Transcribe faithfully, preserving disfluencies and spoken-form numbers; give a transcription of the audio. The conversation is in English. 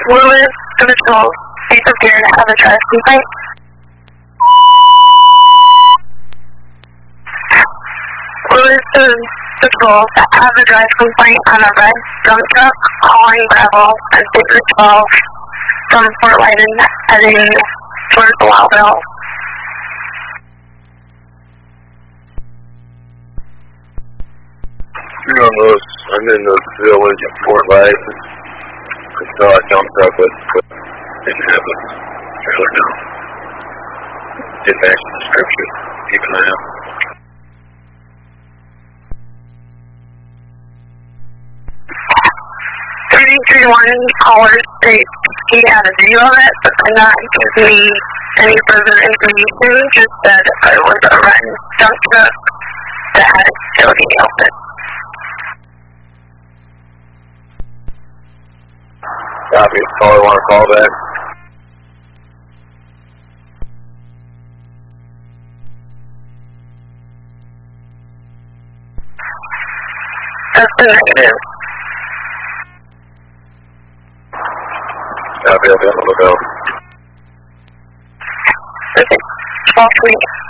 Lewis, Patrol, please appear to have a drive complaint. Lewis is Patrol to have a drive complaint on a red dump truck hauling gravel on State Route twelve from Fort Lyden heading towards Lowville. You're on Lewis. I'm in the village of Fort Lyden. I saw a dump truck with, with didn't have a trailer now. Didn't match the description. Keep an eye out. three three one caller states he had a video of it, but could not give me any further information. Just said it was a red dump truck that had a tailgate outfit. Copy. Caller, want to call back? That's the negative. Copy. I'll be on the lookout. Okay. twelve twenty.